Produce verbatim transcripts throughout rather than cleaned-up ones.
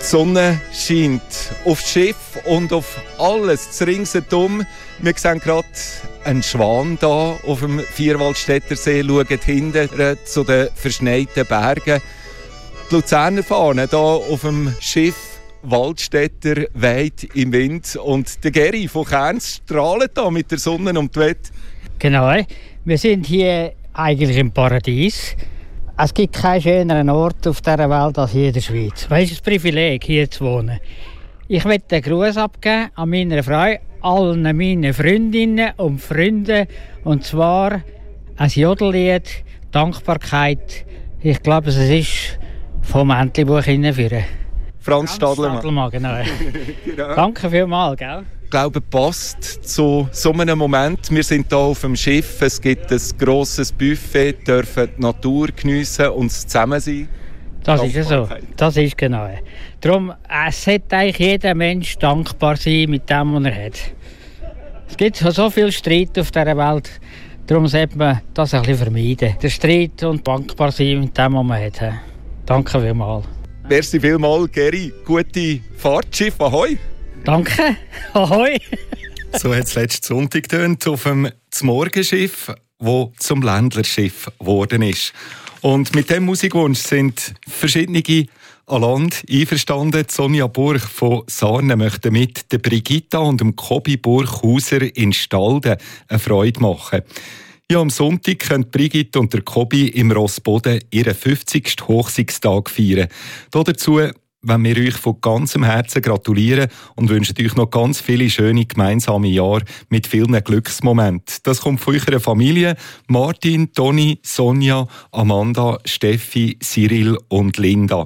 Die Sonne scheint aufs Schiff und auf alles ringsherum. Wir sehen gerade einen Schwan hier auf dem Vierwaldstättersee, schauen hinten zu den verschneiten Bergen. Die Luzerner Fahne hier auf dem Schiff Waldstätter weht im Wind und der Geri von Kerns strahlt hier mit der Sonne um die Wette. Genau, wir sind hier eigentlich im Paradies. Es gibt keinen schöneren Ort auf dieser Welt als hier in der Schweiz. Es ist ein Privileg, hier zu wohnen. Ich möchte einen Gruß abgeben an meine Frau, allen meinen Freundinnen und Freunden. Und zwar ein Jodellied, Dankbarkeit. Ich glaube, es ist vom Entlebuch hinführen. Franz Stadelmann. Stadelmann, genau. Genau. Danke vielmals, gell? Ich glaube, passt zu so einem Moment. Wir sind hier auf dem Schiff, es gibt ein grosses Buffet, dürfen die Natur geniessen und das Zusammensein. Das ist so, das ist genau. Darum, es sollte eigentlich jeder Mensch dankbar sein mit dem, was er hat. Es gibt so viel Streit auf dieser Welt, darum sollte man das ein bisschen vermeiden. Der Streit und dankbar sein mit dem, was man hat. Danke vielmals. Merci vielmals, Geri. Gute Fahrt, Schiff, ahoi. Danke, ahoi. So hat es letzten Sonntag getönt auf dem Zmorgenschiff, das zum Ländlerschiff geworden ist. Und mit diesem Musikwunsch sind verschiedene an Land einverstanden. Sonja Burch von Sarnen möchte mit der Brigitta und dem Kobi Burghauser in Stalden eine Freude machen. Ja, am Sonntag können Brigitte und der Kobi im Rossboden ihren fünfzigsten Hochzeitstag feiern. Dazu wollen wir euch von ganzem Herzen gratulieren und wünschen euch noch ganz viele schöne gemeinsame Jahre mit vielen Glücksmomenten. Das kommt von eurer Familie: Martin, Toni, Sonja, Amanda, Steffi, Cyril und Linda.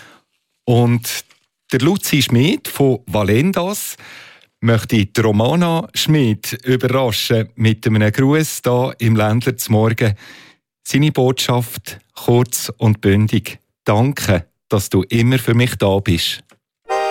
Und der Luzi Schmid von Valendas möchte die Romana Schmid überraschen mit einem Gruß hier im Ländler zum Morgen. Seine Botschaft kurz und bündig: Danke, dass du immer für mich da bist.